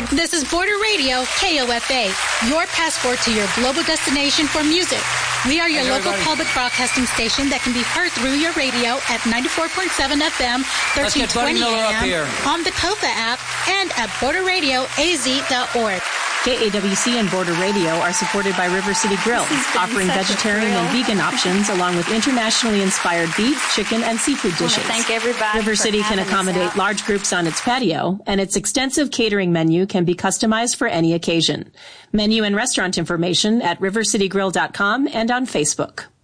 This is Border Radio, KOFA, your passport to your global destination for music. We are your local public broadcasting station that can be heard through your radio at 94.7 FM, 1320 AM, on the KOFA app, and at borderradioaz.org. KAWC and Border Radio are supported by River City Grill, offering vegetarian and vegan options along with internationally inspired beef, chicken, and seafood dishes. Thank everybody. River City can accommodate large groups on its patio, and its extensive catering menu can be customized for any occasion. Menu and restaurant information at rivercitygrill.com and on Facebook.